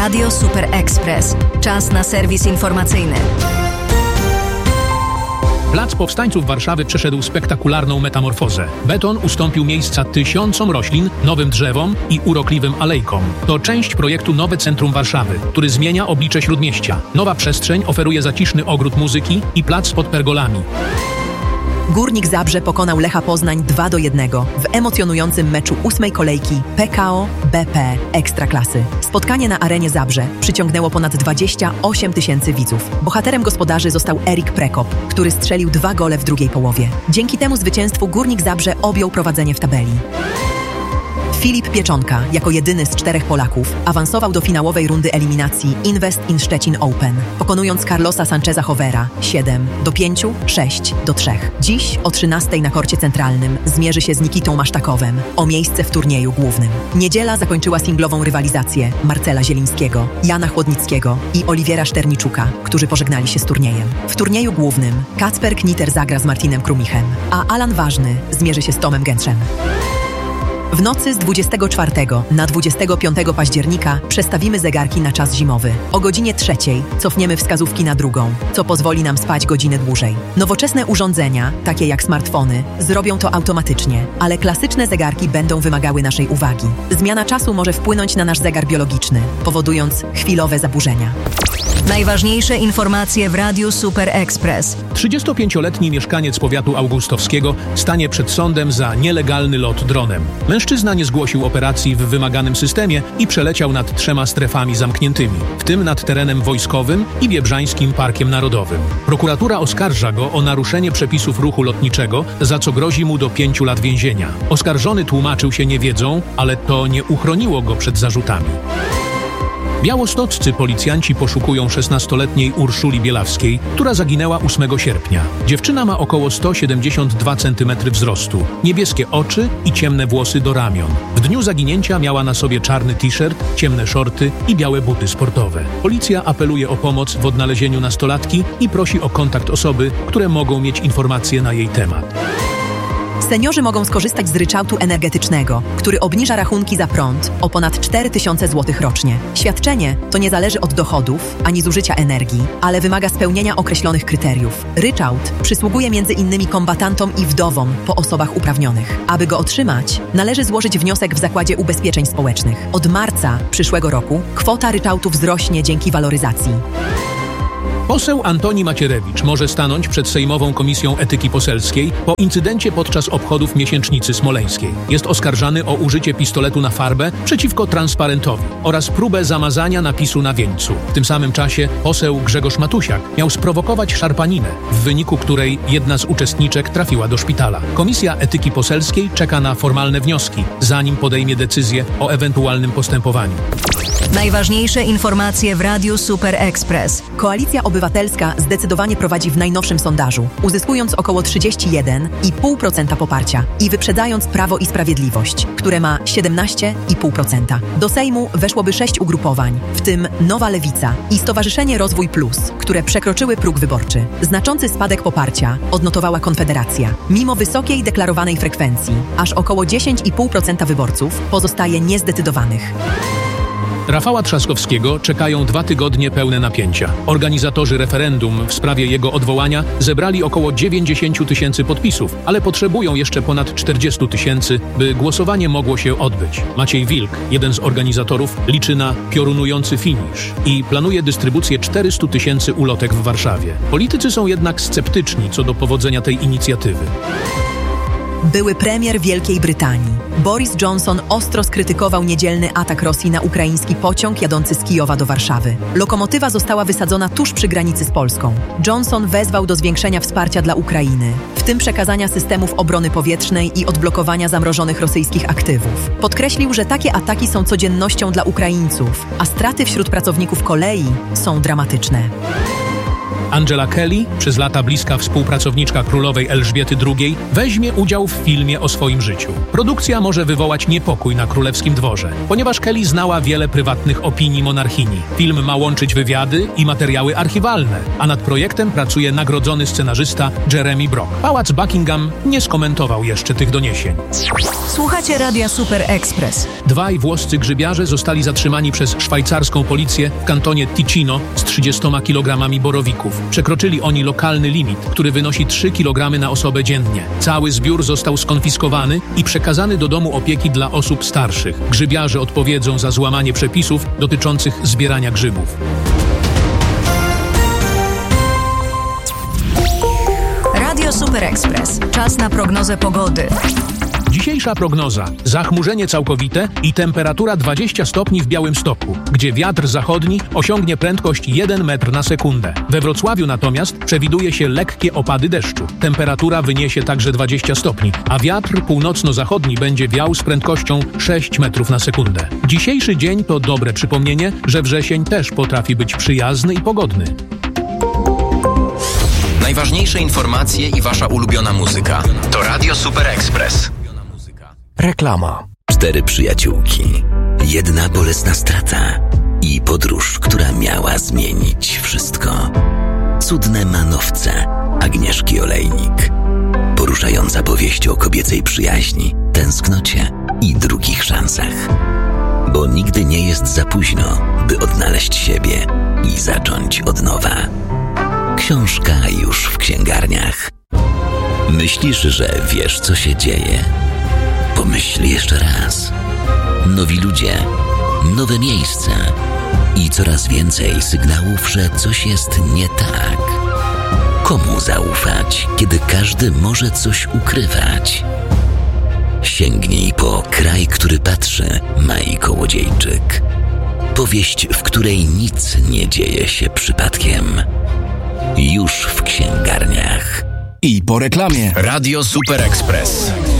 Radio Super Express. Czas na serwis informacyjny. Plac Powstańców Warszawy przeszedł spektakularną metamorfozę. Beton ustąpił miejsca tysiącom roślin, nowym drzewom i urokliwym alejkom. To część projektu Nowe Centrum Warszawy, który zmienia oblicze Śródmieścia. Nowa przestrzeń oferuje zaciszny ogród muzyki i plac pod pergolami. Górnik Zabrze pokonał Lecha Poznań 2-1 w emocjonującym meczu 8. kolejki PKO BP Ekstraklasy. Spotkanie na arenie Zabrze przyciągnęło ponad 28 000 widzów. Bohaterem gospodarzy został Erik Prekop, który strzelił 2 gole w drugiej połowie. Dzięki temu zwycięstwu Górnik Zabrze objął prowadzenie w tabeli. Filip Pieczonka, jako jedyny z 4 Polaków, awansował do finałowej rundy eliminacji Invest in Szczecin Open, pokonując Carlosa Sancheza Hovera 7-5, 6-3. Dziś o 13:00 na korcie centralnym zmierzy się z Nikitą Masztakowem o miejsce w turnieju głównym. Niedziela zakończyła singlową rywalizację Marcela Zielińskiego, Jana Chłodnickiego i Oliwiera Szterniczuka, którzy pożegnali się z turniejem. W turnieju głównym Kacper Kniter zagra z Martinem Krumichem, a Alan Ważny zmierzy się z Tomem Gętrzem. W nocy z 24 na 25 października przestawimy zegarki na czas zimowy. O godzinie 3:00 cofniemy wskazówki na 2:00, co pozwoli nam spać godzinę dłużej. Nowoczesne urządzenia, takie jak smartfony, zrobią to automatycznie, ale klasyczne zegarki będą wymagały naszej uwagi. Zmiana czasu może wpłynąć na nasz zegar biologiczny, powodując chwilowe zaburzenia. Najważniejsze informacje w Radiu Super Express. 35-letni mieszkaniec powiatu augustowskiego stanie przed sądem za nielegalny lot dronem. Mężczyzna nie zgłosił operacji w wymaganym systemie i przeleciał nad 3 strefami zamkniętymi, w tym nad terenem wojskowym i Biebrzańskim Parkiem Narodowym. Prokuratura oskarża go o naruszenie przepisów ruchu lotniczego, za co grozi mu do 5 lat więzienia. Oskarżony tłumaczył się niewiedzą, ale to nie uchroniło go przed zarzutami. Białostoccy policjanci poszukują 16-letniej Urszuli Bielawskiej, która zaginęła 8 sierpnia. Dziewczyna ma około 172 cm wzrostu, niebieskie oczy i ciemne włosy do ramion. W dniu zaginięcia miała na sobie czarny t-shirt, ciemne shorty i białe buty sportowe. Policja apeluje o pomoc w odnalezieniu nastolatki i prosi o kontakt osoby, które mogą mieć informacje na jej temat. Seniorzy mogą skorzystać z ryczałtu energetycznego, który obniża rachunki za prąd o ponad 4000 zł rocznie. Świadczenie to nie zależy od dochodów ani zużycia energii, ale wymaga spełnienia określonych kryteriów. Ryczałt przysługuje m.in. kombatantom i wdowom po osobach uprawnionych. Aby go otrzymać, należy złożyć wniosek w Zakładzie Ubezpieczeń Społecznych. Od marca przyszłego roku kwota ryczałtu wzrośnie dzięki waloryzacji. Poseł Antoni Macierewicz może stanąć przed Sejmową Komisją Etyki Poselskiej po incydencie podczas obchodów miesięcznicy smoleńskiej. Jest oskarżany o użycie pistoletu na farbę przeciwko transparentowi oraz próbę zamazania napisu na wieńcu. W tym samym czasie poseł Grzegorz Matusiak miał sprowokować szarpaninę, w wyniku której jedna z uczestniczek trafiła do szpitala. Komisja Etyki Poselskiej czeka na formalne wnioski, zanim podejmie decyzję o ewentualnym postępowaniu. Najważniejsze informacje w Radiu Super Express. Koalicja Obywatelska zdecydowanie prowadzi w najnowszym sondażu, uzyskując około 31,5% poparcia i wyprzedzając Prawo i Sprawiedliwość, które ma 17,5%. Do Sejmu weszłoby 6 ugrupowań, w tym Nowa Lewica i Stowarzyszenie Rozwój Plus, które przekroczyły próg wyborczy. Znaczący spadek poparcia odnotowała Konfederacja. Mimo wysokiej deklarowanej frekwencji, aż około 10,5% wyborców pozostaje niezdecydowanych. Rafała Trzaskowskiego czekają 2 tygodnie pełne napięcia. Organizatorzy referendum w sprawie jego odwołania zebrali około 90 000 podpisów, ale potrzebują jeszcze ponad 40 000, by głosowanie mogło się odbyć. Maciej Wilk, jeden z organizatorów, liczy na piorunujący finisz i planuje dystrybucję 400 000 ulotek w Warszawie. Politycy są jednak sceptyczni co do powodzenia tej inicjatywy. Były premier Wielkiej Brytanii. Boris Johnson ostro skrytykował niedzielny atak Rosji na ukraiński pociąg jadący z Kijowa do Warszawy. Lokomotywa została wysadzona tuż przy granicy z Polską. Johnson wezwał do zwiększenia wsparcia dla Ukrainy, w tym przekazania systemów obrony powietrznej i odblokowania zamrożonych rosyjskich aktywów. Podkreślił, że takie ataki są codziennością dla Ukraińców, a straty wśród pracowników kolei są dramatyczne. Angela Kelly, przez lata bliska współpracowniczka królowej Elżbiety II, weźmie udział w filmie o swoim życiu. Produkcja może wywołać niepokój na królewskim dworze, ponieważ Kelly znała wiele prywatnych opinii monarchini. Film ma łączyć wywiady i materiały archiwalne, a nad projektem pracuje nagrodzony scenarzysta Jeremy Brock. Pałac Buckingham nie skomentował jeszcze tych doniesień. Słuchacie Radia Super Express. Dwaj włoscy grzybiarze zostali zatrzymani przez szwajcarską policję w kantonie Ticino z 30 kilogramami borowików. Przekroczyli oni lokalny limit, który wynosi 3 kg na osobę dziennie. Cały zbiór został skonfiskowany i przekazany do domu opieki dla osób starszych. Grzybiarze odpowiedzą za złamanie przepisów dotyczących zbierania grzybów. Radio Super Express. Czas na prognozę pogody. Dzisiejsza prognoza. Zachmurzenie całkowite i temperatura 20 stopni w Białymstoku, gdzie wiatr zachodni osiągnie prędkość 1 metr na sekundę. We Wrocławiu natomiast przewiduje się lekkie opady deszczu. Temperatura wyniesie także 20 stopni, a wiatr północno-zachodni będzie wiał z prędkością 6 metrów na sekundę. Dzisiejszy dzień to dobre przypomnienie, że wrzesień też potrafi być przyjazny i pogodny. Najważniejsze informacje i wasza ulubiona muzyka to Radio Super Express. Reklama. 4 przyjaciółki, jedna bolesna strata i podróż, która miała zmienić wszystko. Cudne manowce Agnieszki Olejnik. Poruszająca powieść o kobiecej przyjaźni, tęsknocie i drugich szansach. Bo nigdy nie jest za późno, by odnaleźć siebie i zacząć od nowa. Książka już w księgarniach. Myślisz, że wiesz, co się dzieje? Pomyśl jeszcze raz. Nowi ludzie, nowe miejsca i coraz więcej sygnałów, że coś jest nie tak. Komu zaufać, kiedy każdy może coś ukrywać? Sięgnij po Kraj, który patrzy, Mai Kołodziejczyk. Powieść, w której nic nie dzieje się przypadkiem. Już w księgarniach. I po reklamie. Radio Super Express.